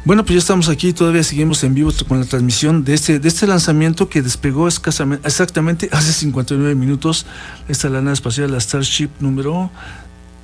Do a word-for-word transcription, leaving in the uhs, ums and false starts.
Bueno, pues ya estamos aquí, todavía seguimos en vivo con la transmisión de este, de este lanzamiento que despegó escasamente, exactamente hace cincuenta y nueve minutos, esta la nave espacial, la Starship número